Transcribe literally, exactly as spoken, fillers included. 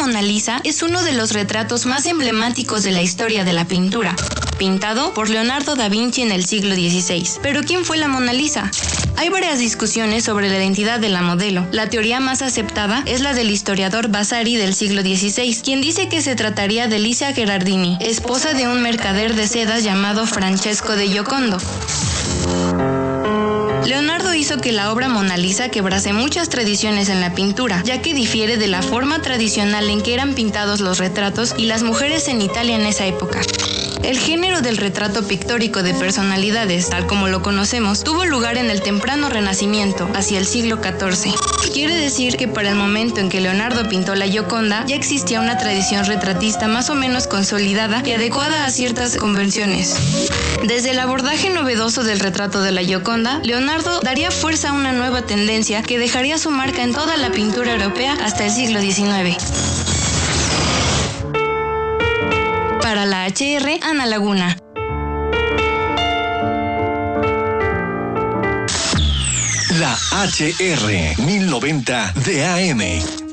Mona Lisa es uno de los retratos más emblemáticos de la historia de la pintura, pintado por Leonardo da Vinci en el siglo dieciséis. ¿Pero quién fue la Mona Lisa? Hay varias discusiones sobre la identidad de la modelo. La teoría más aceptada es la del historiador Vasari del siglo dieciséis, quien dice que se trataría de Licia Gherardini, esposa de un mercader de sedas llamado Francesco de Giocondo. Leonardo hizo que la obra Mona Lisa quebrase muchas tradiciones en la pintura, ya que difiere de la forma tradicional en que eran pintados los retratos y las mujeres en Italia en esa época. El género del retrato pictórico de personalidades, tal como lo conocemos, tuvo lugar en el temprano Renacimiento, hacia el siglo catorce. Quiere decir que para el momento en que Leonardo pintó la Gioconda, ya existía una tradición retratista más o menos consolidada y adecuada a ciertas convenciones. Desde el abordaje novedoso del retrato de la Gioconda, Leonardo daría fuerza a una nueva tendencia que dejaría su marca en toda la pintura europea hasta el siglo diecinueve. Para la H R, Ana Laguna. La H R mil noventa de A M.